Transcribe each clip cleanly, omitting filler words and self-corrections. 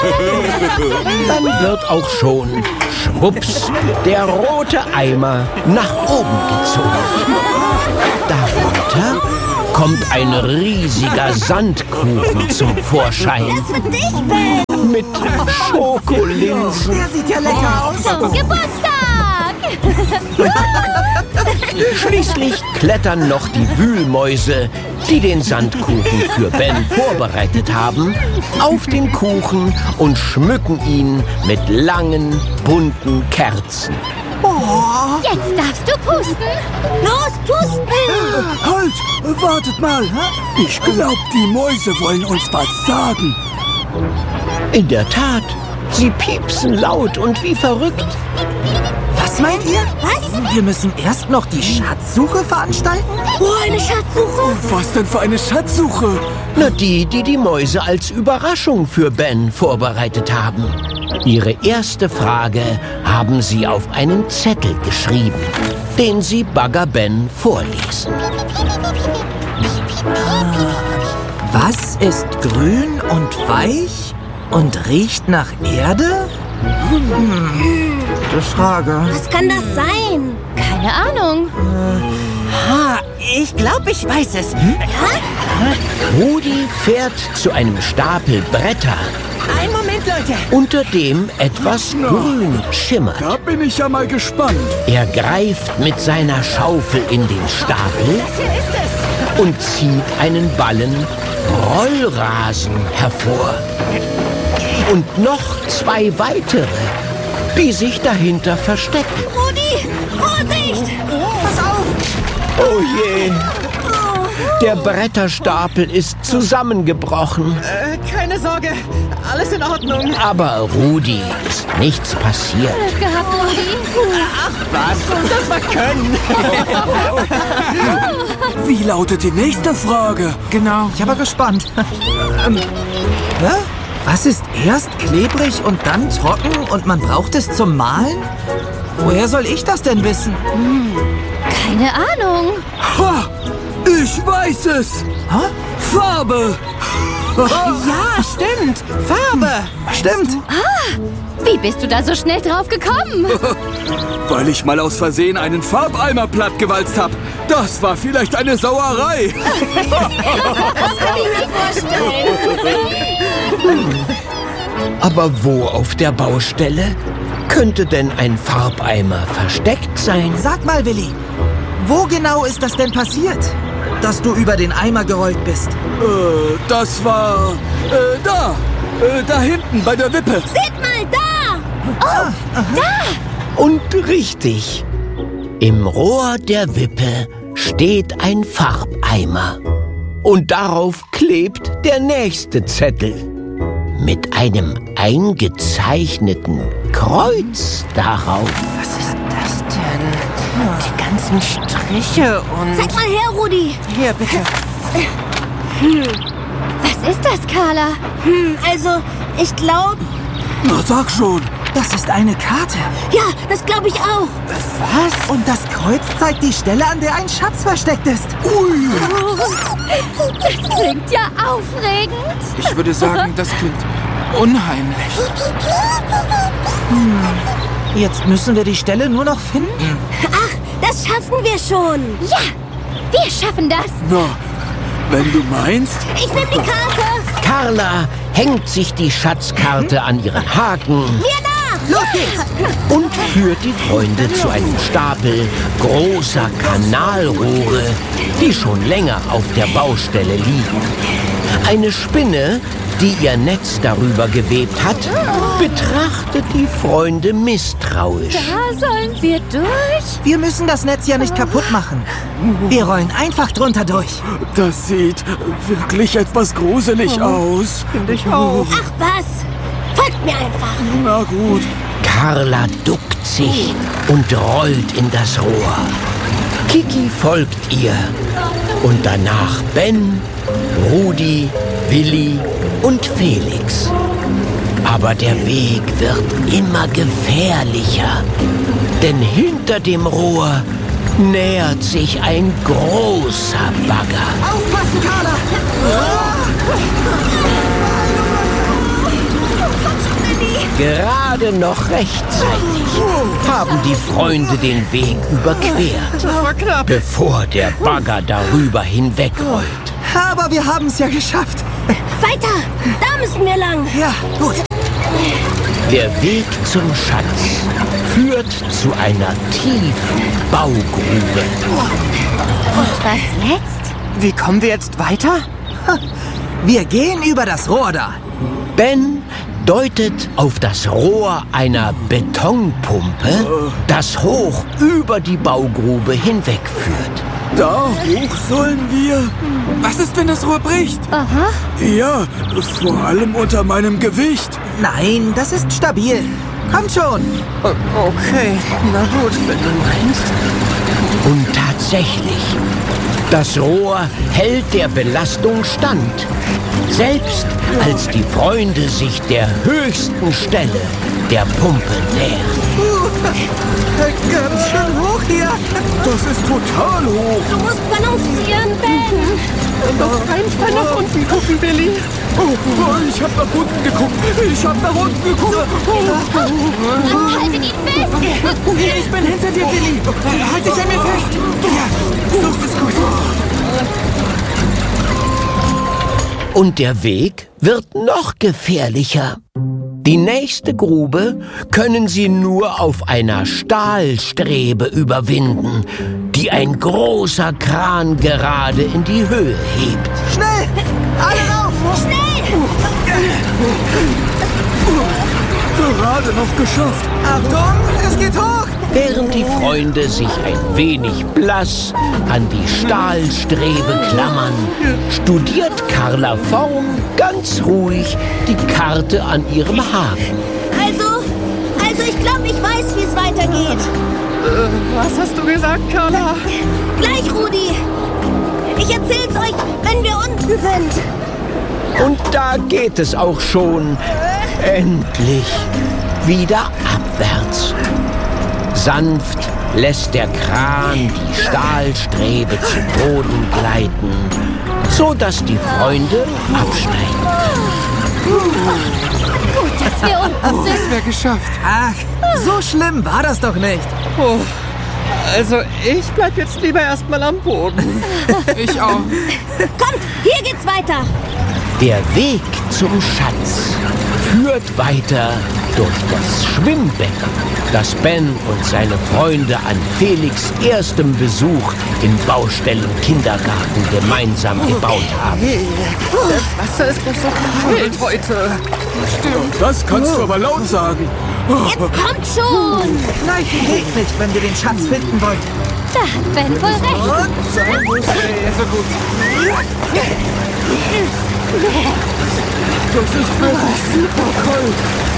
Dann wird auch schon, schwupps, der rote Eimer nach oben gezogen. Darunter kommt ein riesiger Sandkuchen zum Vorschein. Das für dich, Ben. Mit Schokolinsen. Der sieht ja lecker aus. Zum Geburtstag. Schließlich klettern noch die Wühlmäuse, die den Sandkuchen für Ben vorbereitet haben, auf den Kuchen und schmücken ihn mit langen, bunten Kerzen. Jetzt darfst du pusten. Los, pusten. Halt, wartet mal. Ich glaube, die Mäuse wollen uns was sagen. In der Tat, sie piepsen laut und wie verrückt. Was meint ihr? Was? Wir müssen erst noch die Schatzsuche veranstalten? Oh, eine Schatzsuche. Was denn für eine Schatzsuche? Na, die Mäuse als Überraschung für Ben vorbereitet haben. Ihre erste Frage haben sie auf einen Zettel geschrieben, den sie Bagger Ben vorlesen. Was ist grün und weich und riecht nach Erde? Gute Frage. Was kann das sein? Keine Ahnung. Ich glaube, ich weiß es. Rudi fährt zu einem Stapel Bretter, Einen Moment, Leute. unter dem etwas grün schimmert. Da bin ich ja mal gespannt. Er greift mit seiner Schaufel in den Stapel und zieht einen Ballen Rollrasen hervor. Und noch 2 weitere, die sich dahinter verstecken. Rudi, Vorsicht. Pass auf. Oh je! Der Bretterstapel ist zusammengebrochen. Keine Sorge. Alles in Ordnung. Aber Rudi ist nichts passiert. Glück gehabt, Rudi. Was? Das war Können. Wie lautet die nächste Frage? Genau. Ich bin gespannt. Was ist erst klebrig und dann trocken und man braucht es zum Mahlen? Woher soll ich das denn wissen? Keine Ahnung. Ha! Ich weiß es! Hä? Farbe! Ja, stimmt. Farbe. Stimmt. Wie bist du da so schnell drauf gekommen? Weil ich mal aus Versehen einen Farbeimer plattgewalzt habe. Das war vielleicht eine Sauerei. Aber wo auf der Baustelle könnte denn ein Farbeimer versteckt sein? Sag mal, Willi, wo genau ist das denn passiert, dass du über den Eimer gerollt bist? Das war... da. Da hinten bei der Wippe. Seht mal, da. Und richtig. Im Rohr der Wippe steht ein Farbeimer. Und darauf klebt der nächste Zettel. Mit einem eingezeichneten Kreuz darauf. Was ist das denn? Die ganzen Striche und... Zeig mal her, Rudi. Hier, bitte. Was ist das, Carla? Also, ich glaube... Na, sag schon. Das ist eine Karte. Ja, das glaube ich auch. Was? Und das Kreuz zeigt die Stelle, an der ein Schatz versteckt ist. Ui. Das klingt ja aufregend. Ich würde sagen, das klingt unheimlich. Jetzt müssen wir die Stelle nur noch finden. Ach, das schaffen wir schon. Ja, wir schaffen das. Na, wenn du meinst... Ich nehme die Karte. Carla hängt sich die Schatzkarte an ihren Haken Mir nach. Los geht's! und führt die Freunde zu einem Stapel großer Kanalrohre, die schon länger auf der Baustelle liegen. Eine Spinne, die ihr Netz darüber gewebt hat, betrachtet die Freunde misstrauisch. Da sollen wir durch. Wir müssen das Netz ja nicht kaputt machen. Wir rollen einfach drunter durch. Das sieht wirklich etwas gruselig aus. Finde ich auch. Ach was. Folgt mir einfach. Na gut. Carla duckt sich und rollt in das Rohr. Kiki folgt ihr und danach Ben, Rudi, Willi und Felix. Aber der Weg wird immer gefährlicher, denn hinter dem Rohr nähert sich ein großer Bagger. Aufpassen, Carla! Gerade noch rechtzeitig haben die Freunde den Weg überquert, Das war knapp. bevor der Bagger darüber hinwegrollt. Aber wir haben es ja geschafft. Weiter! Da müssen wir lang! Ja, gut. Der Weg zum Schatz führt zu einer tiefen Baugrube. Und was jetzt? Wie kommen wir jetzt weiter? Wir gehen über das Rohr da. Ben deutet auf das Rohr einer Betonpumpe, das hoch über die Baugrube hinwegführt. Da hoch sollen wir? Was ist, wenn das Rohr bricht? Ja, vor allem unter meinem Gewicht. Nein, das ist stabil. Kommt schon. Okay, na gut, wenn du meinst. Und tatsächlich, das Rohr hält der Belastung stand. Selbst als die Freunde sich der höchsten Stelle der Pumpe nähern. Ganz schön hoch hier. Das ist total hoch. Du musst balancieren, Ben! Auf keinen Fall nach unten gucken, Billy. Oh, ich hab nach unten geguckt. Ich hab nach unten geguckt. Haltet ihn fest! Ich bin hinter dir, Billy. Halt dich an mir fest. Ja, so ist gut. Und der Weg wird noch gefährlicher. Die nächste Grube können sie nur auf einer Stahlstrebe überwinden, die ein großer Kran gerade in die Höhe hebt. Schnell. Alle rauf. Gerade noch geschafft. Achtung, es geht hoch. Während die Freunde sich ein wenig blass an die Stahlstrebe klammern, studiert Carla Vorn ganz ruhig die Karte an ihrem Haken. Also ich glaube, ich weiß, wie es weitergeht. Was hast du gesagt, Carla? Gleich, Rudi. Ich erzähl's euch, wenn wir unten sind. Und da geht es auch schon endlich wieder abwärts. Sanft lässt der Kran die Stahlstrebe zu Boden gleiten, so dass die Freunde absteigen Gut, dass wir unten sind. Das wäre geschafft. Ach, so schlimm war das doch nicht. Oh, also ich bleib jetzt lieber erstmal am Boden. Ich auch. Kommt, hier geht's weiter. Der Weg zum Schatz führt weiter durch das Schwimmbecken, das Ben und seine Freunde an Felix' erstem Besuch im Baustellenkindergarten gemeinsam gebaut haben. Das Wasser ist doch so kalt heute. Stimmt. Das kannst du aber laut sagen. Jetzt kommt schon. Gleich regnet, wenn wir den Schatz finden wollen. Da hat Ben wohl recht. Also gut. Das ist wirklich super kalt.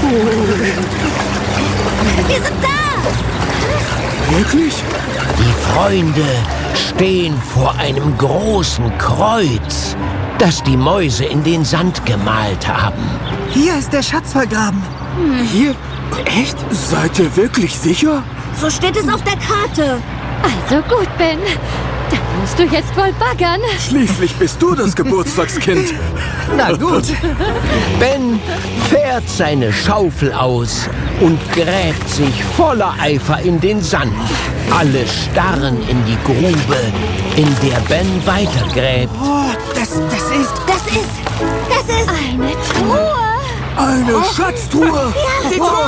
Wir sind da. Wirklich? Die Freunde stehen vor einem großen Kreuz, das die Mäuse in den Sand gemalt haben. Hier ist der Schatz vergraben. Hier? Echt? Seid ihr wirklich sicher? So steht es auf der Karte. Also gut, Ben. Dann musst du jetzt wohl baggern. Schließlich bist du das Geburtstagskind. Na gut. Ben fährt seine Schaufel aus und gräbt sich voller Eifer in den Sand. Alle starren in die Grube, in der Ben weitergräbt. Oh, das ist... Eine Truhe. Eine Schatztruhe. Die Truhe!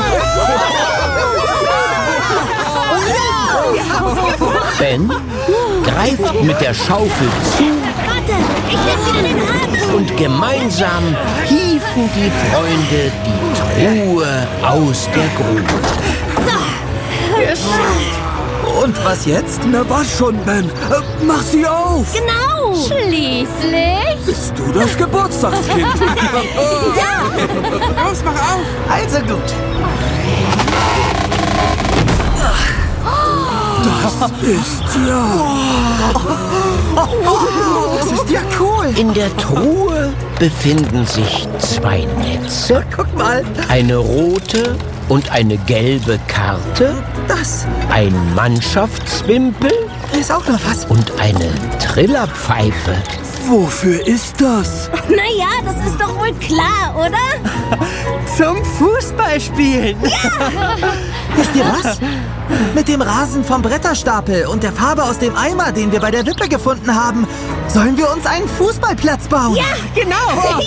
Ben greift mit der Schaufel zu Warte, ich nehm wieder den Haken. und gemeinsam hieven die Freunde die Truhe aus der Grube. Und was jetzt? Na was schon, Ben? Mach sie auf. Genau. Schließlich. Bist du das Geburtstagskind? Los, mach auf! Also gut. Das ist ja... Das ist ja cool. In der Truhe befinden sich 2 Netze, Guck mal. eine rote und eine gelbe Karte, Das ein Mannschaftswimpel ist auch noch was. und eine Trillerpfeife. Wofür ist das? Naja, das ist doch wohl klar, oder? Zum Fußballspielen. Wisst ihr was? Mit dem Rasen vom Bretterstapel und der Farbe aus dem Eimer, den wir bei der Wippe gefunden haben, sollen wir uns einen Fußballplatz bauen. Ja, Genau.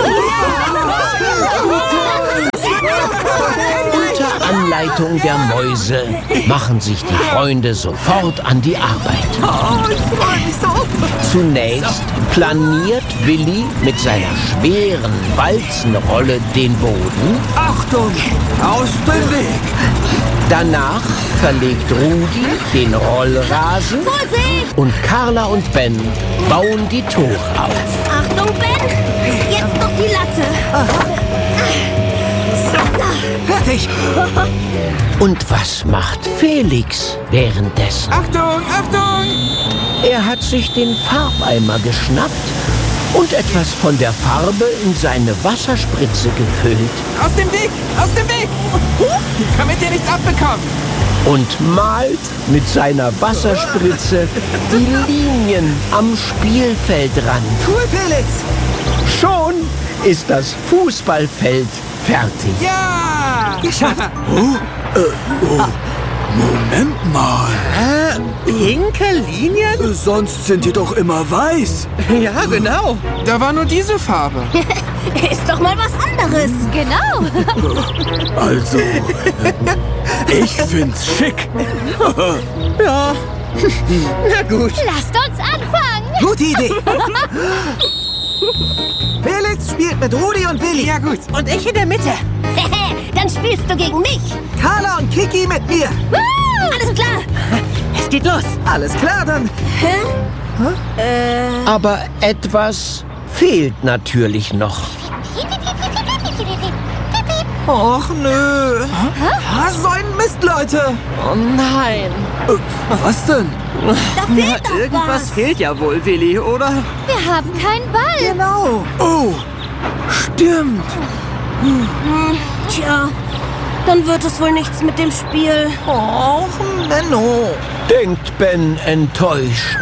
Unter Anleitung der Mäuse machen sich die Freunde sofort an die Arbeit. Oh, ich freue mich so. Zunächst planiert Willi mit seiner schweren Walzenrolle den Boden. Achtung! Aus dem Weg! Danach verlegt Rudi den Rollrasen Vorsicht! und Carla und Ben bauen die Tore auf. Achtung, Ben! Jetzt noch die Latte. Fertig. Und was macht Felix währenddessen? Achtung, Achtung! Er hat sich den Farbeimer geschnappt und etwas von der Farbe in seine Wasserspritze gefüllt Aus dem Weg! Aus dem Weg! Damit ihr nichts abbekommt. und malt mit seiner Wasserspritze die Linien am Spielfeldrand. Cool, Felix. Schon ist das Fußballfeld fertig. Ja! Geschafft. Moment mal. Pinke Linien? Sonst sind die doch immer weiß. Ja, genau. Da war nur diese Farbe. Ist doch mal was anderes. Genau. Also, ich find's schick. Ja. Na gut. Lasst uns anfangen. Gute Idee. Felix spielt mit Rudi und Willi. Ja gut. Und ich in der Mitte. Dann spielst du gegen mich. Carla und Kiki mit mir. Alles klar. Es geht los. Alles klar dann. Aber etwas fehlt natürlich noch. Och nö. So ein Mist, Leute. Oh nein. Was denn? Da fehlt doch Irgendwas was. fehlt ja wohl, Willi, oder? Wir haben keinen Ball. Genau. Oh, stimmt. Tja, dann wird es wohl nichts mit dem Spiel. Och, Menno. Denkt Ben enttäuscht,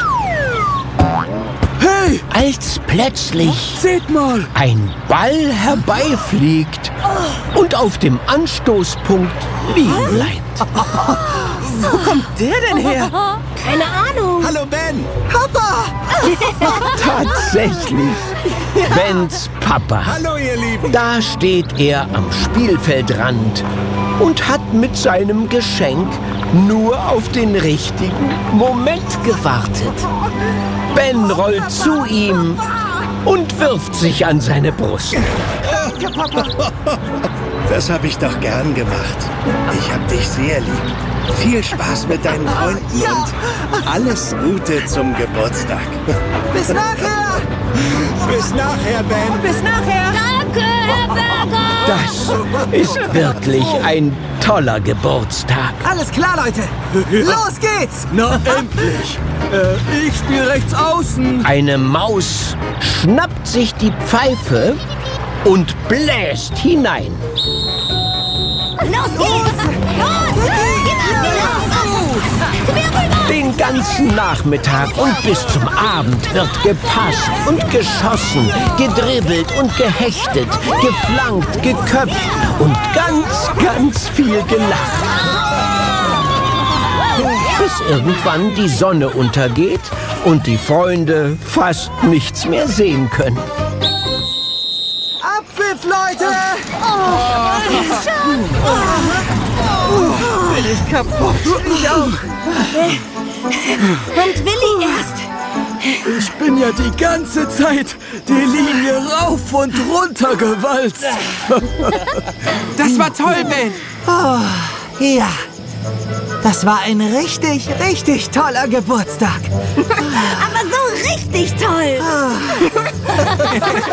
Hey, als plötzlich seht mal. ein Ball herbeifliegt und auf dem Anstoßpunkt liegen bleibt. Wo kommt der denn her? Keine Ahnung. Hallo, Ben. Papa. Tatsächlich, Bens Papa. Hallo, ihr Lieben. Da steht er am Spielfeldrand und hat mit seinem Geschenk nur auf den richtigen Moment gewartet. Ben rollt zu ihm und wirft sich an seine Brust. Das habe ich doch gern gemacht. Ich hab dich sehr lieb. Viel Spaß mit deinen Freunden und alles Gute zum Geburtstag. Bis nachher. Bis nachher, Ben. Bis nachher. Danke, Herr Berger. Das ist wirklich ein toller Geburtstag. Alles klar, Leute. Los geht's. Na, endlich. Ich spiele rechts außen. Eine Maus schnappt sich die Pfeife und bläst hinein. Los geht's. Los. Zu mir rüber. Den ganzen Nachmittag und bis zum Abend wird gepasst und geschossen, gedribbelt und gehechtet, geflankt, geköpft und ganz viel gelacht. Bis irgendwann die Sonne untergeht und die Freunde fast nichts mehr sehen können. Abpfiff, Leute. Bin ich kaputt. Ich auch. Und Willi erst. Ich bin ja die ganze Zeit die Linie rauf und runter gewalzt. Das war toll, Ben. Ja. Das war ein richtig toller Geburtstag. Aber so richtig toll.